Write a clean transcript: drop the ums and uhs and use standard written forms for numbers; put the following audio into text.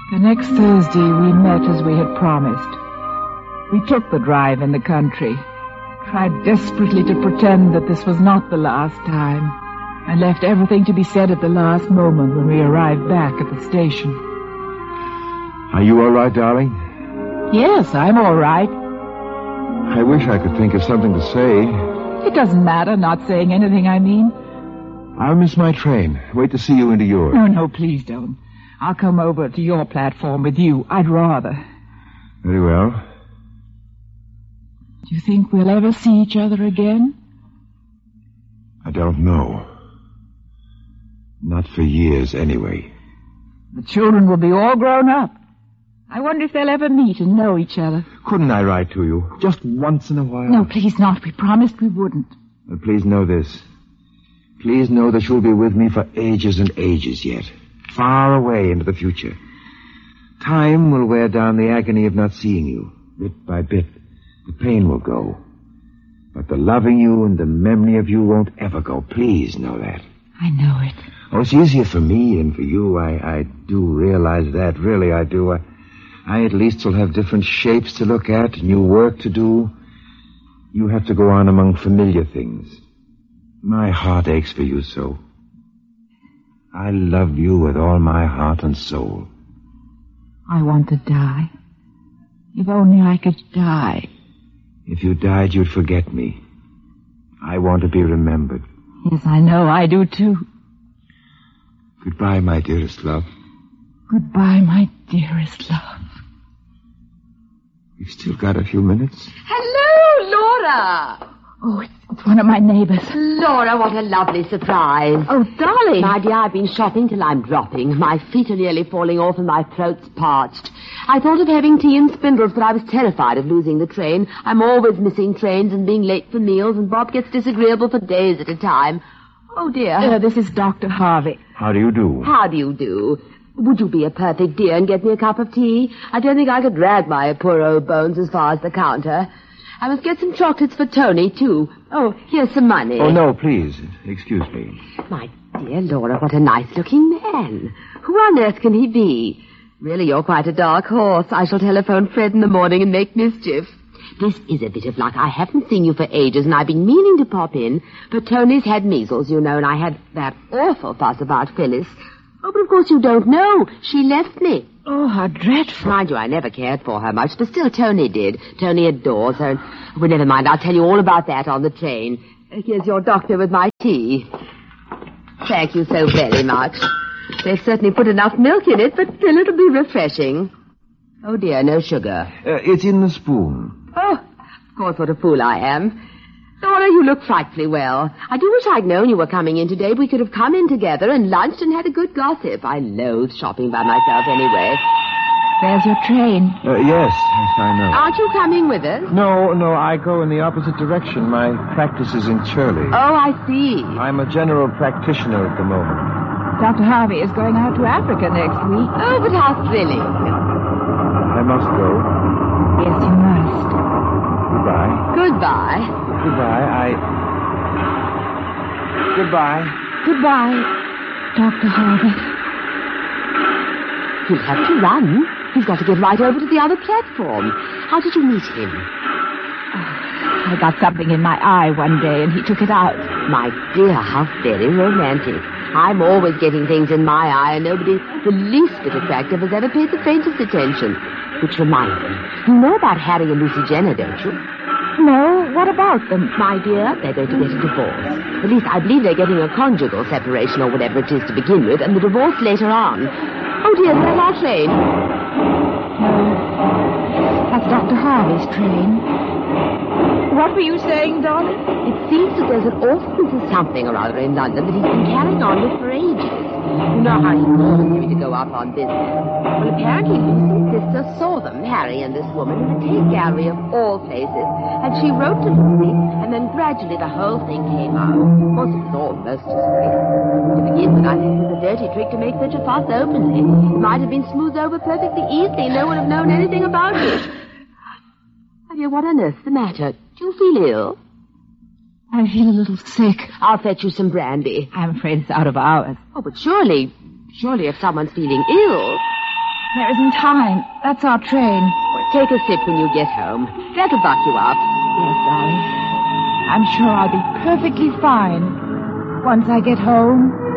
The next Thursday we met as we had promised. We took the drive in the country, tried desperately to pretend that this was not the last time, and left everything to be said at the last moment when we arrived back at the station. Are you all right, darling? Yes, I'm all right. I wish I could think of something to say. It doesn't matter not saying anything, I mean. I'll miss my train. Wait to see you into yours. No, please don't. I'll come over to your platform with you. I'd rather. Very well. Do you think we'll ever see each other again? I don't know. Not for years, anyway. The children will be all grown up. I wonder if they'll ever meet and know each other. Couldn't I write to you? Just once in a while? No, please not. We promised we wouldn't. But please know this. Please know that you'll be with me for ages and ages yet. Far away into the future. Time will wear down the agony of not seeing you. Bit by bit, the pain will go. But the loving you and the memory of you won't ever go. Please know that. I know it. Oh, it's easier for me than for you. I do realize that. Really, I do. I at least will have different shapes to look at, new work to do. You have to go on among familiar things. My heart aches for you so. I love you with all my heart and soul. I want to die. If only I could die. If you died, you'd forget me. I want to be remembered. Yes, I know. I do, too. Goodbye, my dearest love. Goodbye, my dearest love. We've still got a few minutes. Hello, Laura. Oh, it's one of my neighbors. Laura, what a lovely surprise. Oh, Dolly. My dear, I've been shopping till I'm dropping. My feet are nearly falling off and my throat's parched. I thought of having tea and spindles, but I was terrified of losing the train. I'm always missing trains and being late for meals, and Bob gets disagreeable for days at a time. Oh, dear. This is Dr. Harvey. How do you do? How do you do? Would you be a perfect dear and get me a cup of tea? I don't think I could drag my poor old bones as far as the counter. I must get some chocolates for Tony, too. Oh, here's some money. Oh, no, please. Excuse me. My dear Laura, what a nice-looking man. Who on earth can he be? Really, you're quite a dark horse. I shall telephone Fred in the morning and make mischief. This is a bit of luck. I haven't seen you for ages, and I've been meaning to pop in. But Tony's had measles, you know, and I had that awful fuss about Phyllis. Oh, but of course you don't know. She left me. Oh, how dreadful. Mind you, I never cared for her much, but still Tony did. Tony adores her. Well, never mind. I'll tell you all about that on the train. Here's your doctor with my tea. Thank you so very much. They've certainly put enough milk in it, but still it'll be refreshing. Oh, dear, no sugar. It's in the spoon. Oh, of course, what a fool I am. Laura, you look frightfully well. I do wish I'd known you were coming in today. We could have come in together and lunched and had a good gossip. I loathe shopping by myself anyway. There's your train. Yes, I know. Aren't you coming with us? No, I go in the opposite direction. My practice is in Shirley. Oh, I see. I'm a general practitioner at the moment. Dr. Harvey is going out to Africa next week. Oh, but how thrilling. I must go. Yes, you must. Goodbye. Goodbye. Goodbye. Goodbye. Goodbye, Dr. Harvey. He'll have to run. He's got to get right over to the other platform. How did you meet him? I got something in my eye one day, and he took it out. My dear, how very romantic. I'm always getting things in my eye, and nobody the least bit attractive has ever paid the faintest attention. Which reminds me, you know about Harry and Lucy Jenner, don't you? No, what about them? My dear, they're going to get a divorce. At least I believe they're getting a conjugal separation or whatever it is to begin with, and the divorce later on. Oh, dear, is that our train? No, that's Dr. Harvey's train. What were you saying, Dolly? It seems that there's an orphanage or something or other in London that he's been carrying on with for ages. You know how he wants me to go up on business. Well, apparently Lucy's sister saw them, Harry and this woman, in the Tate Gallery of all places. And she wrote to Lucy, and then gradually the whole thing came out. Of course, it was all most disgraceful. To begin with, I think it was a dirty trick to make such a fuss openly. It might have been smoothed over perfectly easily. No one would have known anything about it. My dear, what on earth's the matter? Do you feel ill? I feel a little sick. I'll fetch you some brandy. I'm afraid it's out of hours. Oh, but surely if someone's feeling ill... There isn't time. That's our train. Well, take a sip when you get home. That'll buck you up. Yes, darling. I'm sure I'll be perfectly fine once I get home.